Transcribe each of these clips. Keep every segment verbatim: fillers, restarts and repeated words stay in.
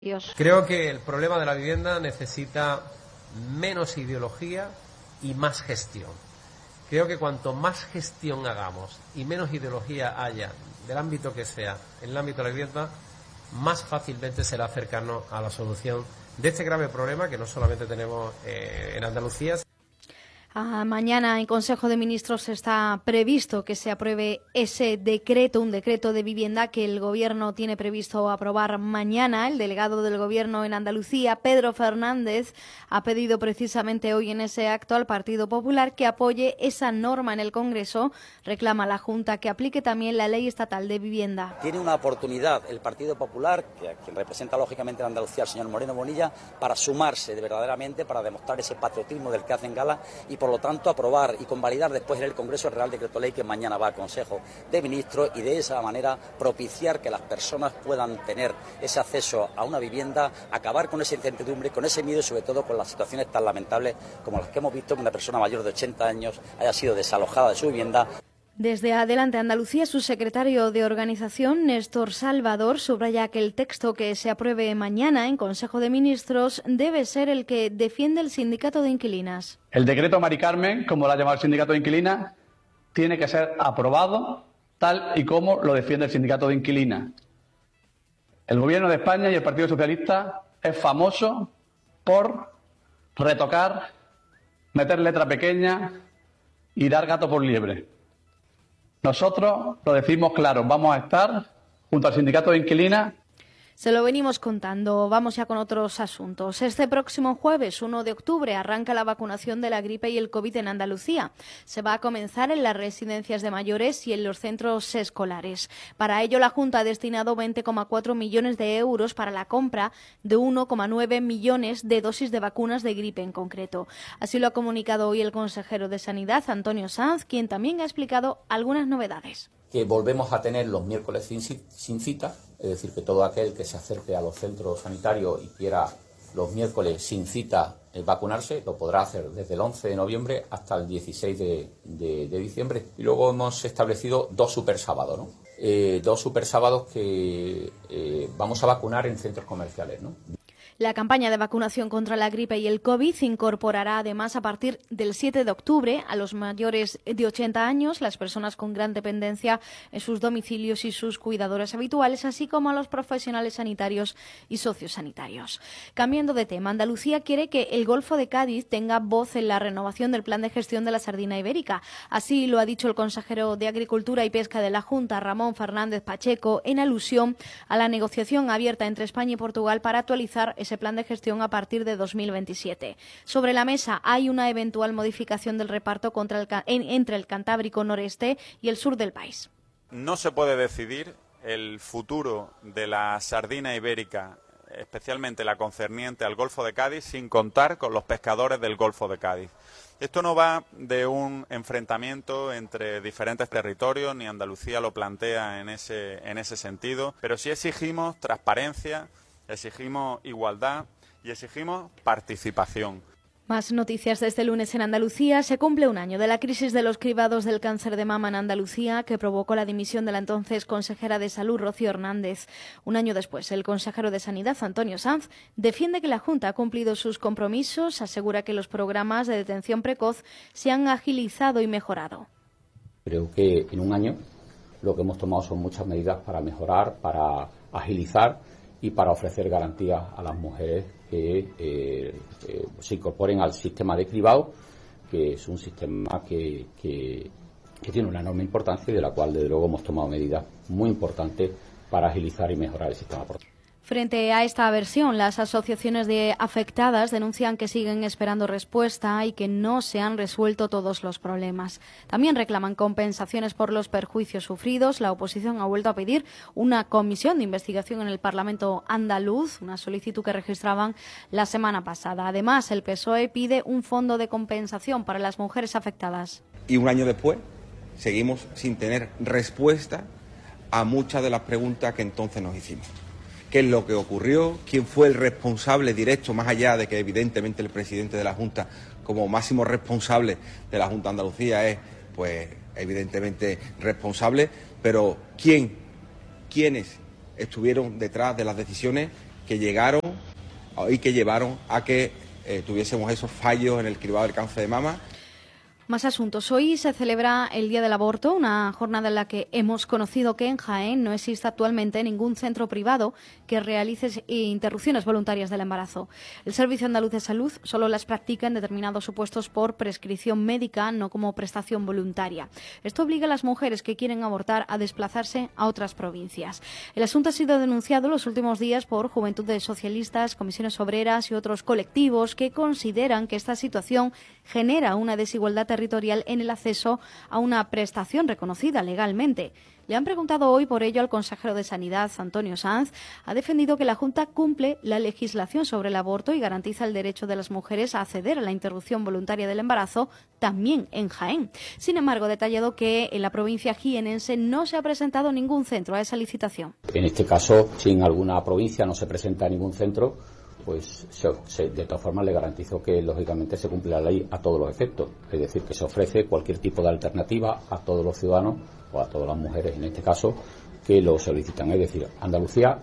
Dios. Creo que el problema de la vivienda necesita menos ideología y más gestión. Creo que cuanto más gestión hagamos y menos ideología haya, del ámbito que sea, en el ámbito de la vivienda, más fácilmente será acercarnos a la solución de este grave problema que no solamente tenemos eh, en Andalucía. Ah, mañana en Consejo de Ministros está previsto que se apruebe ese decreto, un decreto de vivienda que el Gobierno tiene previsto aprobar mañana. El delegado del Gobierno en Andalucía, Pedro Fernández, ha pedido precisamente hoy en ese acto al Partido Popular que apoye esa norma en el Congreso. Reclama a la Junta que aplique también la Ley Estatal de Vivienda. Tiene una oportunidad el Partido Popular, que a quien representa lógicamente en Andalucía el señor Moreno Bonilla, para sumarse de verdaderamente, para demostrar ese patriotismo del que hacen gala y por lo tanto aprobar y convalidar después en el Congreso el Real Decreto Ley que mañana va al Consejo de Ministros y de esa manera propiciar que las personas puedan tener ese acceso a una vivienda, acabar con esa incertidumbre, con ese miedo y sobre todo con las situaciones tan lamentables como las que hemos visto, que una persona mayor de ochenta años haya sido desalojada de su vivienda. Desde Adelante Andalucía, su secretario de organización, Néstor Salvador, subraya que el texto que se apruebe mañana en Consejo de Ministros debe ser el que defiende el sindicato de inquilinas. El decreto Mari Carmen, como lo ha llamado el sindicato de inquilinas, tiene que ser aprobado tal y como lo defiende el sindicato de inquilinas. El Gobierno de España y el Partido Socialista es famoso por retocar, meter letra pequeña y dar gato por liebre. Nosotros lo decimos claro, vamos a estar junto al sindicato de inquilinas. Se lo venimos contando. Vamos ya con otros asuntos. Este próximo jueves, uno de octubre, arranca la vacunación de la gripe y el COVID en Andalucía. Se va a comenzar en las residencias de mayores y en los centros escolares. Para ello, la Junta ha destinado veinte coma cuatro millones de euros para la compra de uno coma nueve millones de dosis de vacunas de gripe en concreto. Así lo ha comunicado hoy el consejero de Sanidad, Antonio Sanz, quien también ha explicado algunas novedades. Que volvemos a tener los miércoles sin, sin cita, es decir, que todo aquel que se acerque a los centros sanitarios y quiera los miércoles sin cita eh, vacunarse, lo podrá hacer desde el once de noviembre hasta el dieciséis de, de, de diciembre. Y luego hemos establecido dos super sábados, ¿no? Eh, dos super sábados que eh, vamos a vacunar en centros comerciales, ¿no? La campaña de vacunación contra la gripe y el COVID incorporará además a partir del siete de octubre a los mayores de ochenta años, las personas con gran dependencia en sus domicilios y sus cuidadores habituales, así como a los profesionales sanitarios y sociosanitarios. Cambiando de tema, Andalucía quiere que el Golfo de Cádiz tenga voz en la renovación del plan de gestión de la sardina ibérica. Así lo ha dicho el consejero de Agricultura y Pesca de la Junta, Ramón Fernández Pacheco, en alusión a la negociación abierta entre España y Portugal para actualizar ese plan de gestión a partir de dos mil veintisiete. Sobre la mesa hay una eventual modificación del reparto contra el, en, entre el Cantábrico noreste y el sur del país. No se puede decidir el futuro de la sardina ibérica, especialmente la concerniente al Golfo de Cádiz, sin contar con los pescadores del Golfo de Cádiz. Esto no va de un enfrentamiento entre diferentes territorios, ni Andalucía lo plantea en ese, en ese sentido, pero sí exigimos transparencia, exigimos igualdad y exigimos participación. Más noticias de este lunes en Andalucía. Se cumple un año de la crisis de los cribados del cáncer de mama en Andalucía, que provocó la dimisión de la entonces consejera de Salud, Rocío Hernández. Un año después, el consejero de Sanidad, Antonio Sanz, defiende que la Junta ha cumplido sus compromisos, asegura que los programas de detención precoz se han agilizado y mejorado. Creo que en un año lo que hemos tomado son muchas medidas para mejorar, para agilizar y para ofrecer garantías a las mujeres que eh, eh, se incorporen al sistema de cribado, que es un sistema que, que, que tiene una enorme importancia y de la cual, desde luego, hemos tomado medidas muy importantes para agilizar y mejorar el sistema. Frente a esta versión, las asociaciones de afectadas denuncian que siguen esperando respuesta y que no se han resuelto todos los problemas. También reclaman compensaciones por los perjuicios sufridos. La oposición ha vuelto a pedir una comisión de investigación en el Parlamento andaluz, una solicitud que registraban la semana pasada. Además, el P S O E pide un fondo de compensación para las mujeres afectadas. Y un año después seguimos sin tener respuesta a muchas de las preguntas que entonces nos hicimos. ¿Qué es lo que ocurrió? ¿Quién fue el responsable directo, más allá de que evidentemente el presidente de la Junta, como máximo responsable de la Junta de Andalucía, es, pues, evidentemente responsable, pero quién, quiénes estuvieron detrás de las decisiones que llegaron y que llevaron a que eh, tuviésemos esos fallos en el cribado del cáncer de mama. Más asuntos. Hoy se celebra el Día del Aborto, una jornada en la que hemos conocido que en Jaén no existe actualmente ningún centro privado que realice interrupciones voluntarias del embarazo. El Servicio Andaluz de Salud solo las practica en determinados supuestos por prescripción médica, no como prestación voluntaria. Esto obliga a las mujeres que quieren abortar a desplazarse a otras provincias. El asunto ha sido denunciado los últimos días por Juventudes Socialistas, Comisiones Obreras y otros colectivos que consideran que esta situación genera una desigualdad territorial en el acceso a una prestación reconocida legalmente. Le han preguntado hoy por ello al consejero de Sanidad, Antonio Sanz. Ha defendido que la Junta cumple la legislación sobre el aborto y garantiza el derecho de las mujeres a acceder a la interrupción voluntaria del embarazo, también en Jaén. Sin embargo, ha detallado que en la provincia jienense no se ha presentado ningún centro a esa licitación. En este caso, si en alguna provincia no se presenta ningún centro, pues se, se, de todas formas le garantizo que lógicamente se cumple la ley a todos los efectos, es decir, que se ofrece cualquier tipo de alternativa a todos los ciudadanos o a todas las mujeres en este caso que lo solicitan. Es decir, Andalucía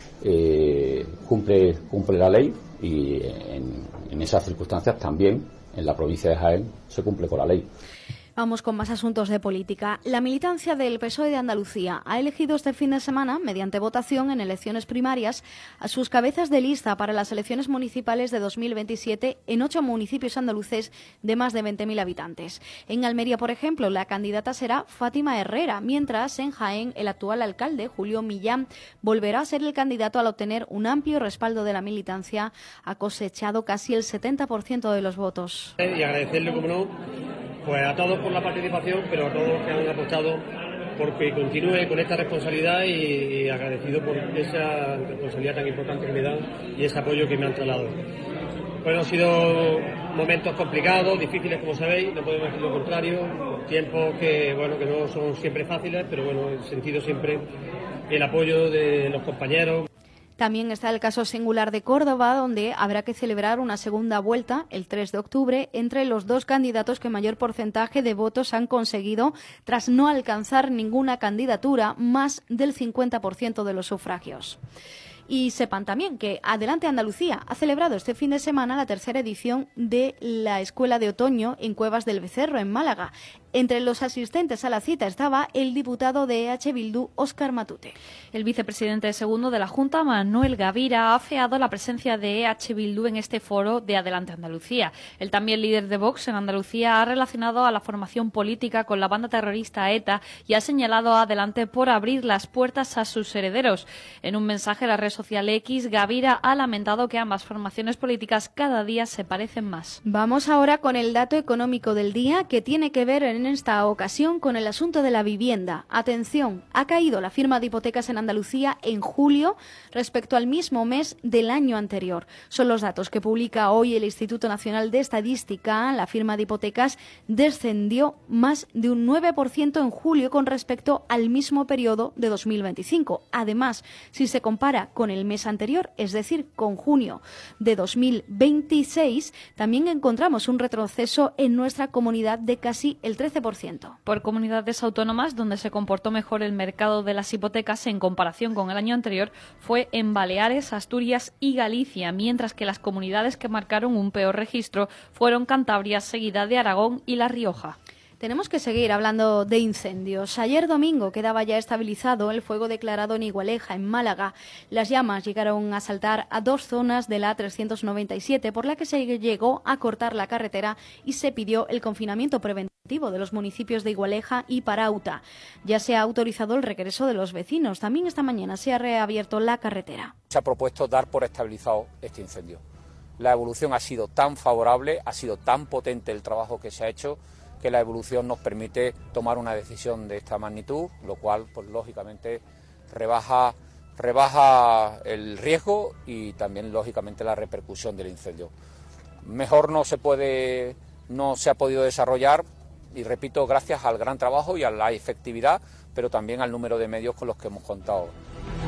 eh, cumple cumple la ley y en, en esas circunstancias también en la provincia de Jaén se cumple con la ley. Vamos con más asuntos de política. La militancia del P S O E de Andalucía ha elegido este fin de semana, mediante votación en elecciones primarias, a sus cabezas de lista para las elecciones municipales de dos mil veintisiete en ocho municipios andaluces de más de veinte mil habitantes. En Almería, por ejemplo, la candidata será Fátima Herrera, mientras en Jaén el actual alcalde, Julio Millán, volverá a ser el candidato al obtener un amplio respaldo de la militancia. Ha cosechado casi el setenta por ciento de los votos. Y agradecerle, como no, pues a todos por la participación, pero a todos los que han apostado porque continúe con esta responsabilidad y, y agradecido por esa responsabilidad tan importante que me dan y ese apoyo que me han trasladado. Bueno, han sido momentos complicados, difíciles, como sabéis, no podemos decir lo contrario, tiempos que, bueno, que no son siempre fáciles, pero bueno, he sentido siempre el apoyo de los compañeros. También está el caso singular de Córdoba, donde habrá que celebrar una segunda vuelta el tres de octubre entre los dos candidatos que mayor porcentaje de votos han conseguido tras no alcanzar ninguna candidatura, más del cincuenta por ciento de los sufragios. Y sepan también que Adelante Andalucía ha celebrado este fin de semana la tercera edición de la Escuela de Otoño en Cuevas del Becerro, en Málaga. Entre los asistentes a la cita estaba el diputado de E H Bildu, Óscar Matute. El vicepresidente segundo de la Junta, Manuel Gavira, ha afeado la presencia de E H Bildu en este foro de Adelante Andalucía. El también líder de Vox en Andalucía ha relacionado a la formación política con la banda terrorista ETA y ha señalado a Adelante por abrir las puertas a sus herederos. En un mensaje a la red social X, Gavira ha lamentado que ambas formaciones políticas cada día se parecen más. Vamos ahora con el dato económico del día, que tiene que ver en esta ocasión con el asunto de la vivienda. Atención, ha caído la firma de hipotecas en Andalucía en julio respecto al mismo mes del año anterior. Son los datos que publica hoy el Instituto Nacional de Estadística. La firma de hipotecas descendió más de un nueve por ciento en julio con respecto al mismo periodo de dos mil veinticinco. Además, si se compara con el mes anterior, es decir, con junio de dos mil veintiséis, también encontramos un retroceso en nuestra comunidad de casi el trece por ciento. Por comunidades autónomas, donde se comportó mejor el mercado de las hipotecas en comparación con el año anterior, fue en Baleares, Asturias y Galicia, mientras que las comunidades que marcaron un peor registro fueron Cantabria, seguida de Aragón y La Rioja. Tenemos que seguir hablando de incendios. Ayer domingo quedaba ya estabilizado el fuego declarado en Igualeja, en Málaga. Las llamas llegaron a saltar a dos zonas de la A trescientos noventa y siete, por la que se llegó a cortar la carretera y se pidió el confinamiento preventivo de los municipios de Igualeja y Parauta. Ya se ha autorizado el regreso de los vecinos. También esta mañana se ha reabierto la carretera. Se ha propuesto dar por estabilizado este incendio. La evolución ha sido tan favorable, ha sido tan potente el trabajo que se ha hecho, que la evolución nos permite tomar una decisión de esta magnitud, lo cual, pues lógicamente, rebaja, rebaja el riesgo y también, lógicamente, la repercusión del incendio. Mejor no se puede, no se ha podido desarrollar, y repito, gracias al gran trabajo y a la efectividad, pero también al número de medios con los que hemos contado.